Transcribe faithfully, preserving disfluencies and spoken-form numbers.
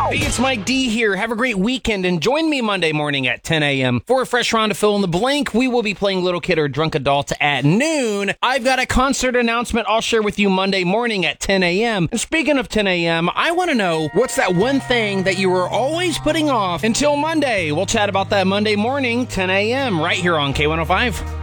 Hey, it's Mike D here. Have a great weekend and join me Monday morning at ten a.m. for a fresh round of Fill in the Blank. We will be playing Little Kid or Drunk Adult at noon. I've got a concert announcement I'll share with you Monday morning at ten a.m. And speaking of ten a.m., I want to know what's that one thing that you were always putting off until Monday. We'll chat about that Monday morning, ten a.m. right here on K one oh five.